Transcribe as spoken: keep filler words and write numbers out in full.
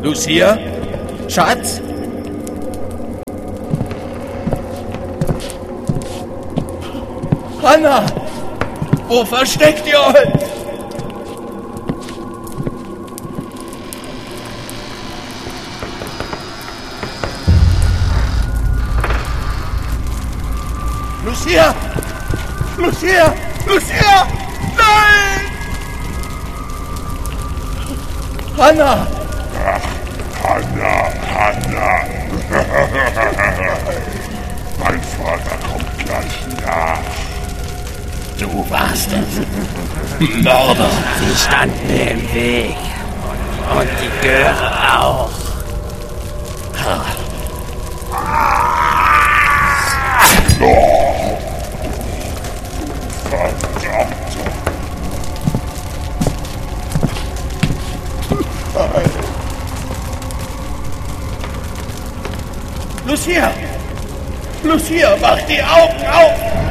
Lucia? Schatz? Hannah! Wo versteckt ihr euch? Lucia! Lucia! Lucia! Nein! Hannah! Hannah, Hannah! Mein Vater kommt gleich nach. Du warst es. Mörder. Sie standen mir im Weg. Und die Göre auch. Oh, verdammt. Lucia! Lucia, mach die Augen auf!